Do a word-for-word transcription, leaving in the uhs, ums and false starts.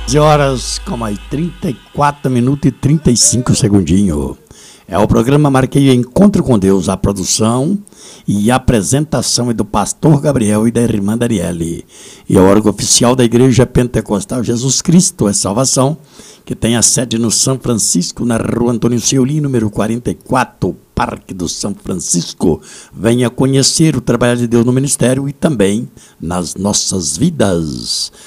onze horas com mais trinta e quatro minutos e trinta e cinco segundinhos. É o programa Marquei Encontro com Deus, a produção e a apresentação é do pastor Gabriel e da irmã Darielle. E é o órgão oficial da Igreja Pentecostal Jesus Cristo é Salvação, que tem a sede no São Francisco, na rua Antônio Seuli, número quarenta e quatro, Parque do São Francisco. Venha conhecer o trabalho de Deus no ministério e também nas nossas vidas.